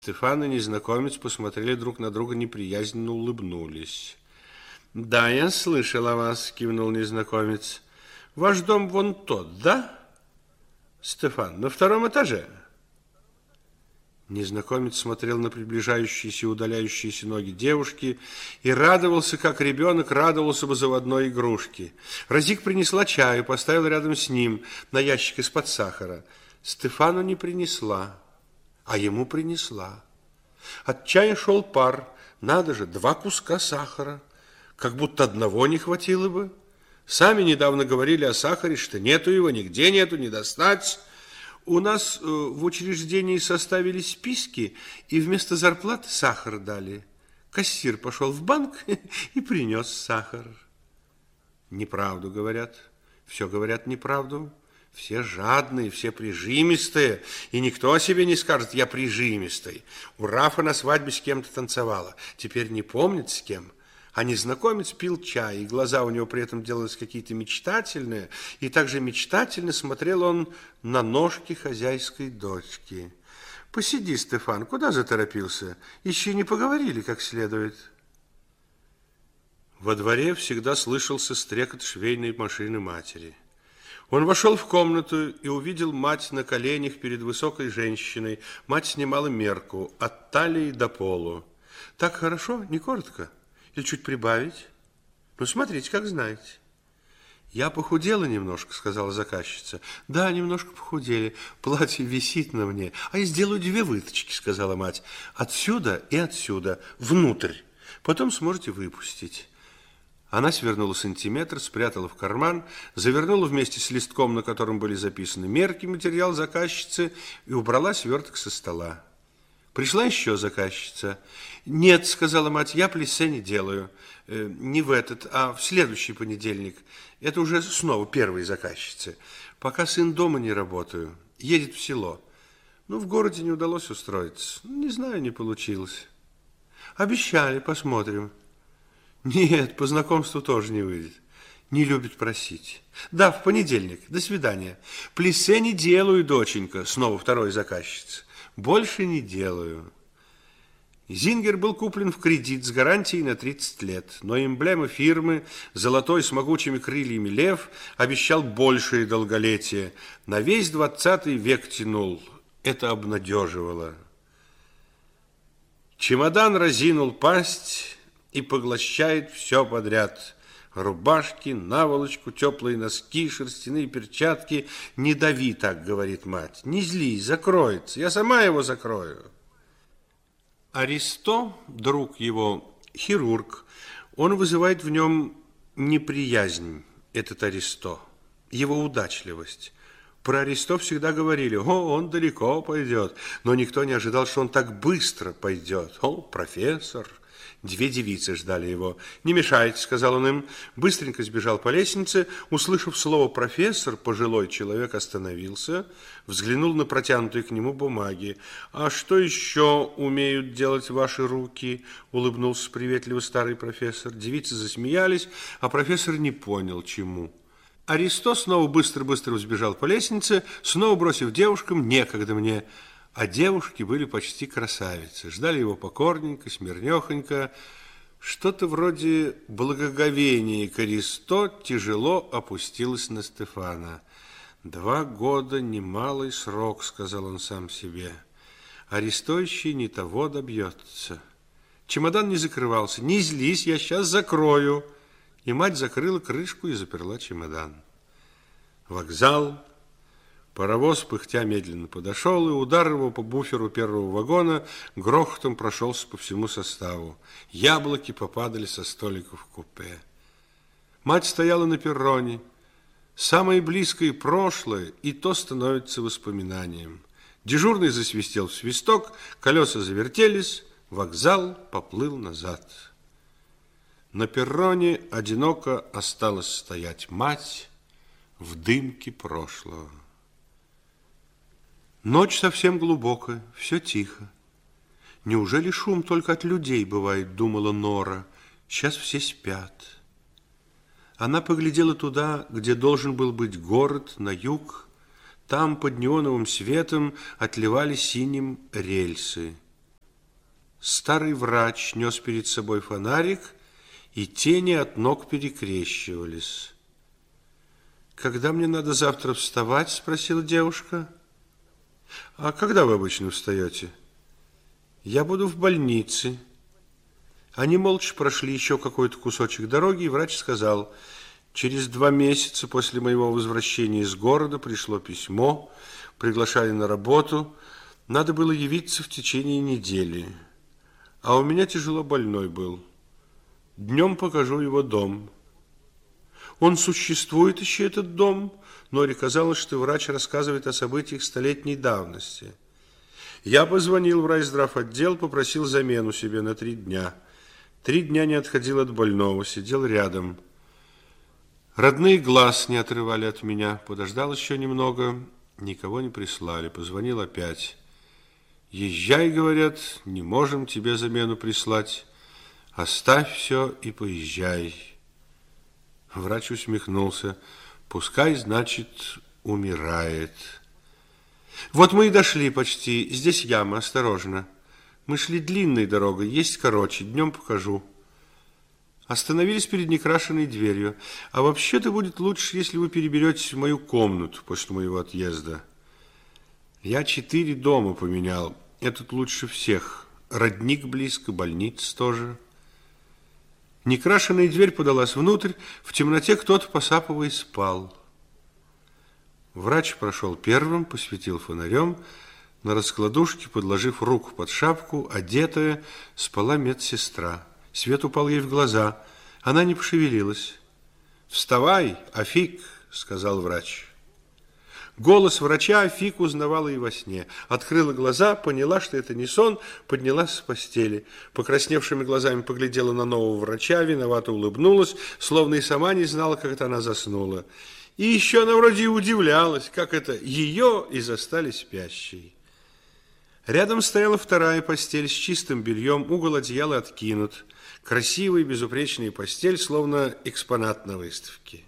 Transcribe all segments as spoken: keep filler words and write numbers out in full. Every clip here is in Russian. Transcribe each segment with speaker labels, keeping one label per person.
Speaker 1: Стефан и незнакомец посмотрели друг на друга, неприязненно улыбнулись. «Да, я слышал о вас», – кивнул незнакомец. «Ваш дом вон тот, да?» «Стефан, на втором этаже?» Незнакомец смотрел на приближающиеся и удаляющиеся ноги девушки и радовался, как ребенок радовался бы заводной игрушке. Разик принесла чаю, поставила рядом с ним на ящик из-под сахара. Стефану не принесла, а ему принесла. От чая шел пар. Надо же, два куска сахара. Как будто одного не хватило бы. Сами недавно говорили о сахаре, что нету его, нигде нету, не достать. У нас э, в учреждении составили списки, и вместо зарплаты сахар дали. Кассир пошел в банк и принес сахар. Неправду говорят. Все говорят неправду. Все жадные, все прижимистые, и никто о себе не скажет: я прижимистый. У Рафа на свадьбе с кем-то танцевала, теперь не помнит с кем. А незнакомец пил чай, и глаза у него при этом делались какие-то мечтательные, и также мечтательно смотрел он на ножки хозяйской дочки. «Посиди, Стефан, куда заторопился? Еще не поговорили как следует». Во дворе всегда слышался стрекот швейной машины матери. Он вошел в комнату и увидел мать на коленях перед высокой женщиной. Мать снимала мерку от талии до полу. «Так хорошо? Не коротко? Или чуть прибавить? Ну, смотрите, как знаете». «Я похудела немножко», — сказала заказчица. «Да, немножко похудели. Платье висит на мне. А я сделаю две выточки», — сказала мать. «Отсюда и отсюда, внутрь. Потом сможете выпустить». Она свернула сантиметр, спрятала в карман, завернула вместе с листком, на котором были записаны мерки, материал заказчицы, и убрала сверток со стола. Пришла еще заказчица. «Нет», — сказала мать, — «я плиссе не делаю. Э, не в этот, а в следующий понедельник. Это уже снова первые заказчицы. Пока сын дома не работаю, едет в село. Ну, в городе не удалось устроиться. Не знаю, не получилось. Обещали, посмотрим». «Нет, по знакомству тоже не выйдет. Не любит просить. Да, в понедельник. До свидания. Плиссе не делаю, доченька», снова второй заказчица. «Больше не делаю». Зингер был куплен в кредит с гарантией на тридцать лет, но эмблема фирмы, золотой с могучими крыльями лев, обещал большее долголетие. На весь двадцатый век тянул. Это обнадеживало. Чемодан разинул пасть и поглощает все подряд. Рубашки, наволочку, теплые носки, шерстяные перчатки. «Не дави так», — говорит мать. «Не злись, закроется. Я сама его закрою». Аристо, друг его, хирург, он вызывает в нем неприязнь, этот Аристо, его удачливость. Про Аристо всегда говорили: «О, он далеко пойдет», но никто не ожидал, что он так быстро пойдет. «О, профессор». Две девицы ждали его. «Не мешайте», — сказал он им. Быстренько сбежал по лестнице. Услышав слово «профессор», пожилой человек остановился, взглянул на протянутые к нему бумаги. «А что еще умеют делать ваши руки?» — улыбнулся приветливо старый профессор. Девицы засмеялись, а профессор не понял, чему. Аристо снова быстро-быстро взбежал по лестнице, снова бросив девушкам: «Некогда мне». А девушки были почти красавицы, ждали его покорненько, смирнехонько. Что-то вроде благоговения к Аристо тяжело опустилось на Стефана. «Два года – немалый срок», – сказал он сам себе. «Аристо еще не того добьется». Чемодан не закрывался. «Не злись, я сейчас закрою». И мать закрыла крышку и заперла чемодан. Вокзал. Паровоз, пыхтя, медленно подошел, и удар его по буферу первого вагона грохотом прошелся по всему составу. Яблоки попадали со столиков в купе. Мать стояла на перроне. Самое близкое прошлое, и то становится воспоминанием. Дежурный засвистел в свисток, колеса завертелись, вокзал поплыл назад. На перроне одиноко осталась стоять мать в дымке прошлого. Ночь совсем глубокая, все тихо. Неужели шум только от людей бывает, думала Нора. Сейчас все спят. Она поглядела туда, где должен был быть город, на юг. Там под неоновым светом отливали синим рельсы. Старый врач нес перед собой фонарик, и тени от ног перекрещивались. «Когда мне надо завтра вставать?» – спросила девушка. «А когда вы обычно встаете?» «Я буду в больнице». Они молча прошли еще какой-то кусочек дороги, и врач сказал: «Через два месяца после моего возвращения из города пришло письмо, приглашали на работу, надо было явиться в течение недели, а у меня тяжело больной был. Днем покажу его дом». «Он существует еще, этот дом?» Норе казалось, что врач рассказывает о событиях столетней давности. «Я позвонил в райздравотдел, попросил замену себе на три дня. Три дня не отходил от больного, сидел рядом. Родные глаз не отрывали от меня. Подождал еще немного, никого не прислали. Позвонил опять. Езжай, говорят, не можем тебе замену прислать. Оставь все и поезжай». Врач усмехнулся. «Пускай, значит, умирает». «Вот мы и дошли почти. Здесь яма, осторожно. Мы шли длинной дорогой, есть короче, днем покажу». Остановились перед некрашенной дверью. «А вообще-то будет лучше, если вы переберетесь в мою комнату после моего отъезда. Я четыре дома поменял. Этот лучше всех. Родник близко, больница тоже». Некрашенная дверь подалась внутрь. В темноте кто-то, посапывая, спал. Врач прошел первым, посветил фонарем. На раскладушке, подложив руку под шапку, одетая, спала медсестра. Свет упал ей в глаза. Она не пошевелилась. «Вставай, Афик!» – сказал врач. Голос врача Афик узнавала и во сне. Открыла глаза, поняла, что это не сон, поднялась с постели. Покрасневшими глазами поглядела на нового врача, виновато улыбнулась, словно и сама не знала, как это она заснула. И еще она вроде и удивлялась, как это ее и застали спящей. Рядом стояла вторая постель с чистым бельем, угол одеяла откинут. Красивая безупречная постель, словно экспонат на выставке.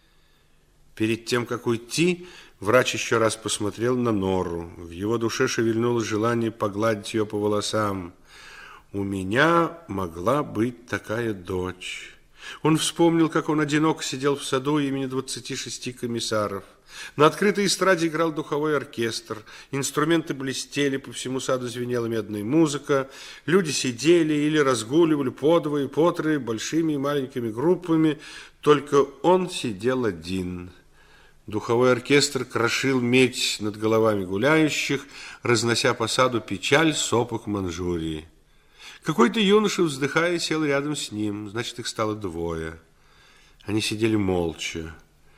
Speaker 1: Перед тем, как уйти, врач еще раз посмотрел на Нору. В его душе шевельнулось желание погладить ее по волосам. «У меня могла быть такая дочь». Он вспомнил, как он одиноко сидел в саду имени двадцати шести комиссаров. На открытой эстраде играл духовой оркестр, инструменты блестели, по всему саду звенела медная музыка, люди сидели или разгуливали подвое, потрое, большими и маленькими группами, только он сидел один. Духовой оркестр крошил медь над головами гуляющих, разнося по саду печаль сопок Манчжурии. Какой-то юноша, вздыхая, сел рядом с ним, значит, их стало двое. Они сидели молча.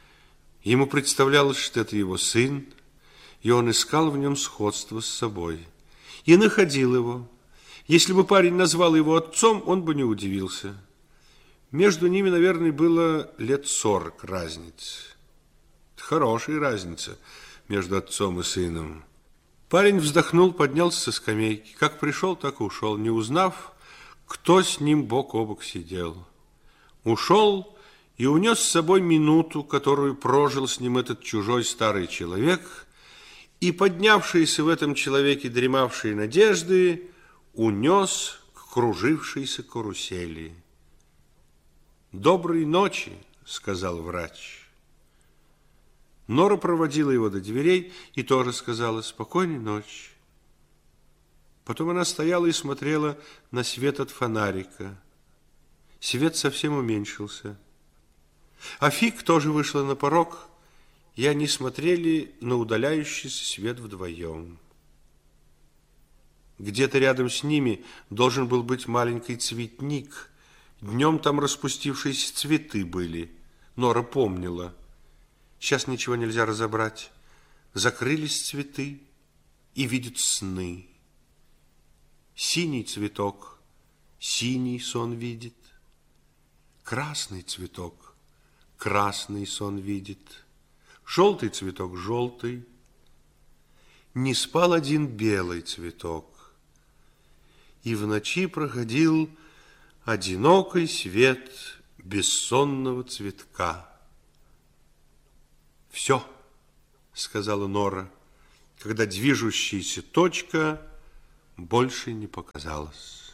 Speaker 1: Ему представлялось, что это его сын, и он искал в нем сходство с собой. И находил его. Если бы парень назвал его отцом, он бы не удивился. Между ними, наверное, было лет сорок разницы. Хорошая разница между отцом и сыном. Парень вздохнул, поднялся со скамейки. Как пришел, так и ушел, не узнав, кто с ним бок о бок сидел. Ушел и унес с собой минуту, которую прожил с ним этот чужой старый человек, и, поднявшиеся в этом человеке дремавшие надежды, унес к кружившейся карусели. «Доброй ночи», — сказал врач. Нора проводила его до дверей и тоже сказала «спокойной ночи». Потом она стояла и смотрела на свет от фонарика. Свет совсем уменьшился. Афик тоже вышла на порог, и они смотрели на удаляющийся свет вдвоем. Где-то рядом с ними должен был быть маленький цветник. Днем там распустившиеся цветы были. Нора помнила. Сейчас ничего нельзя разобрать. Закрылись цветы и видят сны. Синий цветок, синий сон видит. Красный цветок, красный сон видит. Желтый цветок, желтый. Не спал один белый цветок. И в ночи проходил одинокий свет бессонного цветка. «Все», — сказала Нора, когда движущаяся точка больше не показалась.